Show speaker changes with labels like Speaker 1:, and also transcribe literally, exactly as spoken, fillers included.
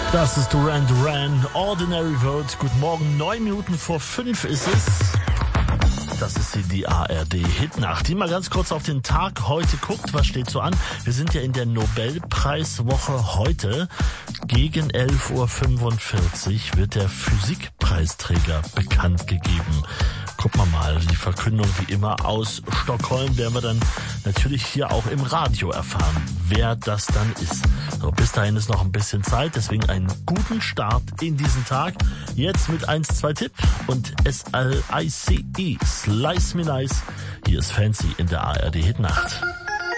Speaker 1: Das ist Duran Duran, Ordinary World. Guten Morgen, neun Minuten vor fünf ist es. Das ist die, die A R D-Hitnacht, die mal ganz kurz auf den Tag heute guckt. Was steht so an? Wir sind ja in der Nobelpreiswoche heute. Gegen elf Uhr fünfundvierzig wird der Physikpreisträger bekannt gegeben. Gucken wir mal, die Verkündung wie immer aus Stockholm werden wir dann natürlich hier auch im Radio erfahren, wer das dann ist. So, bis dahin ist noch ein bisschen Zeit, deswegen einen guten Start in diesen Tag. Jetzt mit eins, zwei Tipp und S L I C E, Slice Me Nice. Hier ist Fancy in der A R D-Hitnacht.